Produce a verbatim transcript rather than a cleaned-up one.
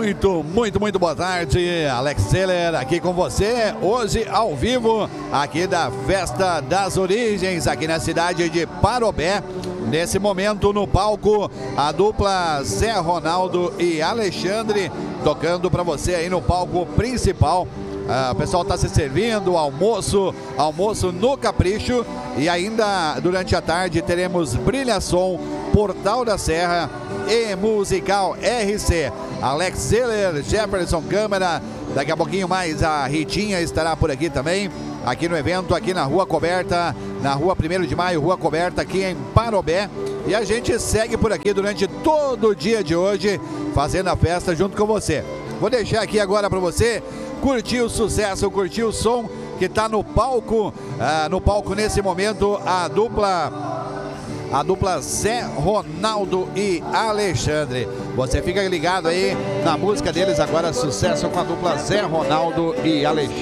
Muito, muito, muito boa tarde, Alex Zeller aqui com você, hoje ao vivo, aqui da Festa das Origens, aqui na cidade de Parobé. Nesse momento no palco, a dupla Zé Ronaldo e Alexandre, tocando para você aí no palco principal. Ah, o pessoal está se servindo, almoço, almoço no Capricho. E ainda durante a tarde teremos Brilhação, Portal da Serra e Musical R C. Alex Zeller, Jefferson Câmara, daqui a pouquinho mais a Ritinha estará por aqui também, aqui no evento, aqui na Rua Coberta, na Rua primeiro de maio, Rua Coberta, aqui em Parobé. E a gente segue por aqui durante todo o dia de hoje, fazendo a festa junto com você. Vou deixar aqui agora para você curtir o sucesso, curtir o som que está no palco, ah, no palco nesse momento, a dupla... A dupla Zé Ronaldo e Alexandre. Você fica ligado aí na música deles agora, sucesso com a dupla Zé Ronaldo e Alexandre.